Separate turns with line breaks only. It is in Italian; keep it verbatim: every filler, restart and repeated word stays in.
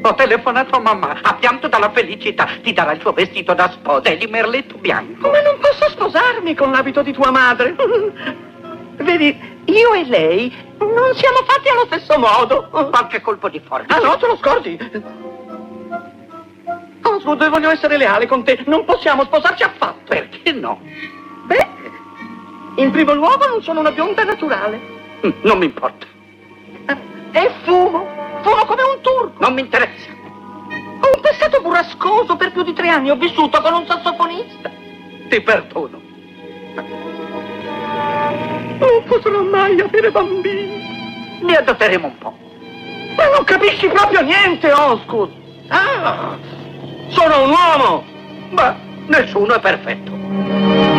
Ho telefonato a mamma, ha pianto dalla felicità. Ti darà il suo vestito da sposa e il merletto bianco.
Ma non posso sposarmi con l'abito di tua madre. Vedi, io e lei non siamo fatti allo stesso modo.
Qualche colpo di forbice.
Ah no, te lo scordi? Osgood, voglio essere leale con te. Non possiamo sposarci affatto.
Perché no?
Beh, in primo luogo non sono una bionda naturale.
Mm, non mi importa.
E fumo. Fumo come un turco.
Non mi interessa.
Ho un passato burrascoso. Per più di tre anni ho vissuto con un sassofonista.
Ti perdono.
Non potrò mai avere bambini.
Ne adotteremo un po'.
Ma non capisci proprio niente, Osgood. Ah, sono un uomo.
Ma nessuno è perfetto.